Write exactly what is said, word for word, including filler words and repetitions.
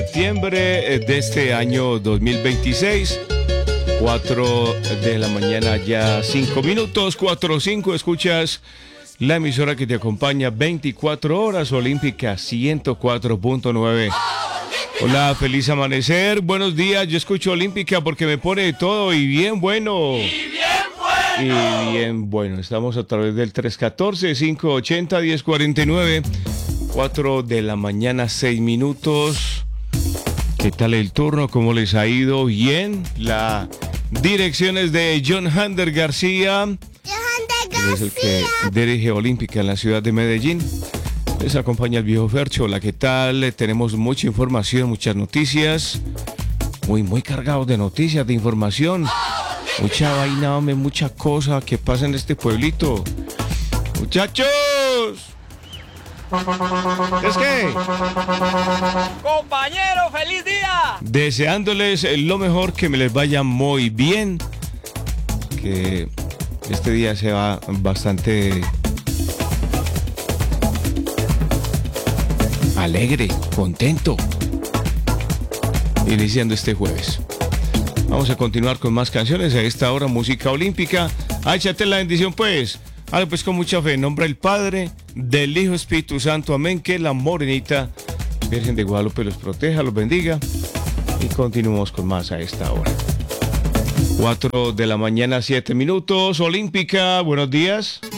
Septiembre de este año dos mil veintiséis, cuatro de la mañana ya cinco minutos, cuatro o cinco, escuchas la emisora que te acompaña veinticuatro horas, Olímpica ciento cuatro punto nueve. Hola, feliz amanecer, buenos días, yo escucho Olímpica porque me pone de todo y bien bueno. Y bien bueno. Y bien bueno, estamos a través del tres uno cuatro, cinco ocho cero, uno cero cuatro nueve, cuatro de la mañana, seis minutos. ¿Qué tal el turno? ¿Cómo les ha ido? Bien. La dirección es de John Hander García. John Hander Es el que García. dirige Olímpica en la ciudad de Medellín. Les acompaña el viejo Fercho. Hola, ¿qué tal? Tenemos mucha información, muchas noticias. Muy, muy cargados de noticias, de información. Mucha vaina, hombre, mucha cosa que pasa en este pueblito. ¡Muchachos! ¿Es que? Compañero, feliz día. Deseándoles lo mejor, que me les vaya muy bien. Que este día sea bastante alegre, contento. Iniciando este jueves. Vamos a continuar con más canciones. A esta hora, música olímpica. Ah, échate la bendición, pues. Ahora, pues, con mucha fe. En nombre del Padre, del Hijo, Espíritu Santo. Amén. Que la morenita Virgen de Guadalupe los proteja, los bendiga. Y continuamos con más a esta hora. cuatro de la mañana, siete minutos. Olímpica, buenos días.